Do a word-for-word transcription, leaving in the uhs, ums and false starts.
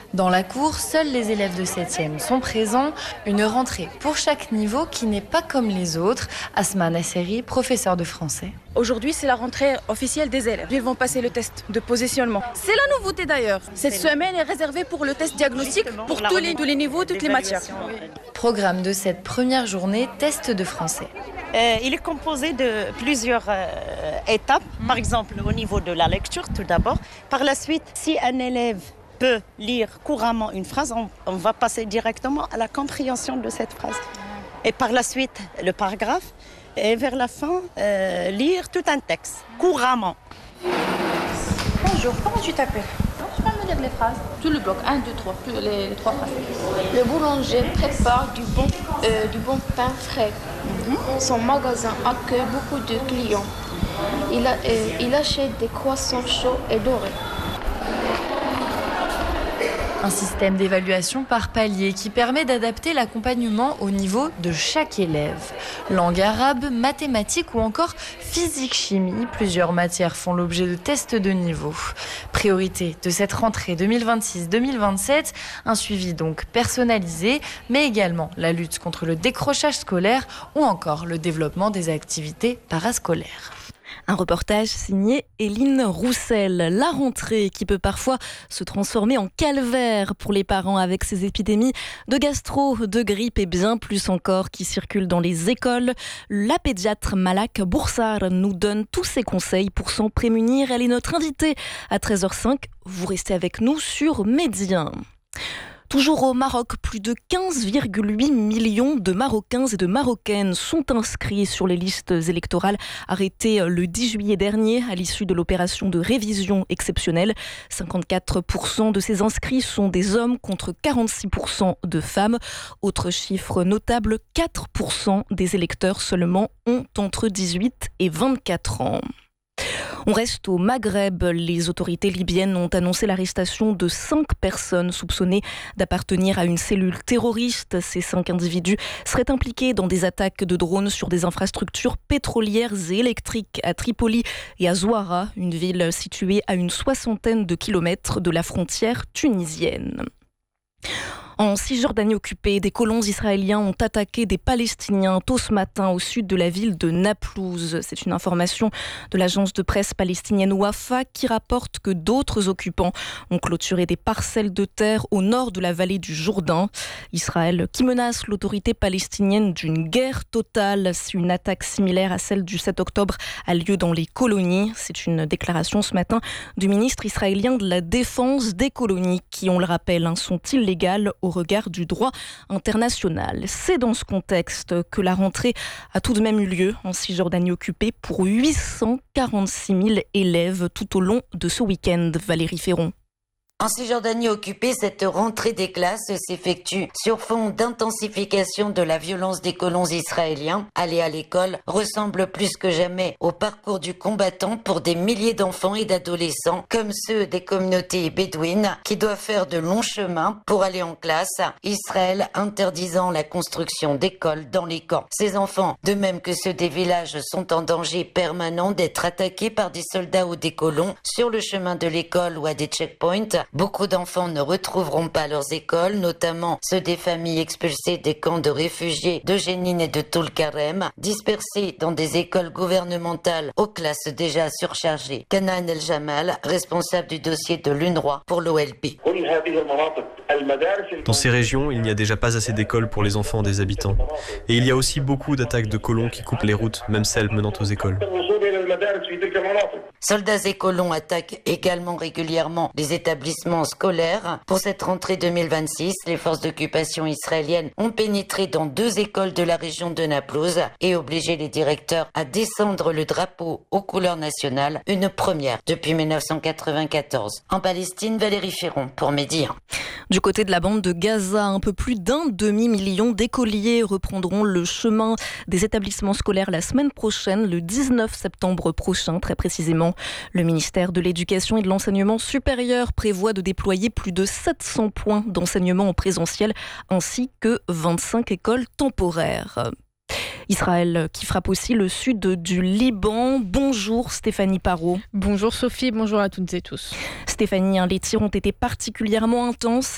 Dans la cour, seuls les élèves de septième sont présents. Une rentrée pour chaque niveau qui n'est pas comme les autres. Asma Nasseri, professeure de français. Aujourd'hui, c'est la rentrée officielle des élèves. Ils vont passer le test de positionnement. C'est la nouveauté d'ailleurs. Cette semaine est réservée pour le test diagnostic pour tous les, tous les niveaux, toutes les matières. Programme de cette première journée, test de français. Euh, il est composé de plusieurs euh, étapes. Par exemple, au niveau de la lecture, tout d'abord. Par la suite, si un élève peut lire couramment une phrase, on, on va passer directement à la compréhension de cette phrase. Et par la suite, le paragraphe. Et vers la fin, euh, lire tout un texte, couramment. Bonjour, comment tu t'appelles? Tu peux me lire les phrases? Tout le bloc, un, deux, trois, les, les trois phrases. Le boulanger prépare du bon, euh, du bon pain frais. Mm-hmm. Son magasin accueille beaucoup de clients. Il, a, euh, il achète des croissants chauds et dorés. Un système d'évaluation par palier qui permet d'adapter l'accompagnement au niveau de chaque élève. Langue arabe, mathématiques ou encore physique-chimie, plusieurs matières font l'objet de tests de niveau. Priorité de cette rentrée deux mille vingt-six deux mille vingt-sept, un suivi donc personnalisé, mais également la lutte contre le décrochage scolaire ou encore le développement des activités parascolaires. Un reportage signé Éline Roussel. La rentrée qui peut parfois se transformer en calvaire pour les parents avec ces épidémies de gastro, de grippe et bien plus encore qui circulent dans les écoles. La pédiatre Malak Boursar nous donne tous ses conseils pour s'en prémunir. Elle est notre invitée à treize heures cinq. Vous restez avec nous sur Média. Toujours au Maroc, plus de quinze virgule huit millions de Marocains et de Marocaines sont inscrits sur les listes électorales arrêtées le dix juillet dernier à l'issue de l'opération de révision exceptionnelle. cinquante-quatre pour cent de ces inscrits sont des hommes contre quarante-six pour cent de femmes. Autre chiffre notable, quatre pour cent des électeurs seulement ont entre dix-huit et vingt-quatre ans. On reste au Maghreb. Les autorités libyennes ont annoncé l'arrestation de cinq personnes soupçonnées d'appartenir à une cellule terroriste. Ces cinq individus seraient impliqués dans des attaques de drones sur des infrastructures pétrolières et électriques à Tripoli et à Zouara, une ville située à une soixantaine de kilomètres de la frontière tunisienne. En Cisjordanie occupée, des colons israéliens ont attaqué des Palestiniens tôt ce matin au sud de la ville de Naplouse. C'est une information de l'agence de presse palestinienne Wafa qui rapporte que d'autres occupants ont clôturé des parcelles de terre au nord de la vallée du Jourdain. Israël qui menace l'autorité palestinienne d'une guerre totale si une attaque similaire à celle du sept octobre a lieu dans les colonies. C'est une déclaration ce matin du ministre israélien de la Défense des colonies qui, on le rappelle, sont illégales au regard du droit international. C'est dans ce contexte que la rentrée a tout de même eu lieu en Cisjordanie occupée pour huit cent quarante-six mille élèves tout au long de ce week-end. Valérie Ferron. En Cisjordanie occupée, cette rentrée des classes s'effectue sur fond d'intensification de la violence des colons israéliens. Aller à l'école ressemble plus que jamais au parcours du combattant pour des milliers d'enfants et d'adolescents, comme ceux des communautés bédouines qui doivent faire de longs chemins pour aller en classe. Israël interdisant la construction d'écoles dans les camps. Ces enfants, de même que ceux des villages, sont en danger permanent d'être attaqués par des soldats ou des colons sur le chemin de l'école ou à des checkpoints. Beaucoup d'enfants ne retrouveront pas leurs écoles, notamment ceux des familles expulsées des camps de réfugiés de Jénine et de Toul-Karem, dispersés dans des écoles gouvernementales aux classes déjà surchargées. Canaan El-Jamal, responsable du dossier de l'UNRWA pour l'O L P. Dans ces régions, il n'y a déjà pas assez d'écoles pour les enfants des habitants. Et il y a aussi beaucoup d'attaques de colons qui coupent les routes, même celles menant aux écoles. Soldats et colons attaquent également régulièrement les établissements scolaires. Pour cette rentrée deux mille vingt-six, les forces d'occupation israéliennes ont pénétré dans deux écoles de la région de Naplouse et obligé les directeurs à descendre le drapeau aux couleurs nationales, une première depuis mille neuf cent quatre-vingt-quatorze. En Palestine, Valérie Ferron pour Média. Du côté de la bande de Gaza, un peu plus d'un demi-million d'écoliers reprendront le chemin des établissements scolaires la semaine prochaine, le dix-neuf septembre prochain, très précisément. Le ministère de l'Éducation et de l'Enseignement supérieur prévoit de déployer plus de sept cents points d'enseignement en présentiel ainsi que vingt-cinq écoles temporaires. Israël qui frappe aussi le sud du Liban. Bonjour Stéphanie Parot. Bonjour Sophie, bonjour à toutes et tous. Stéphanie, les tirs ont été particulièrement intenses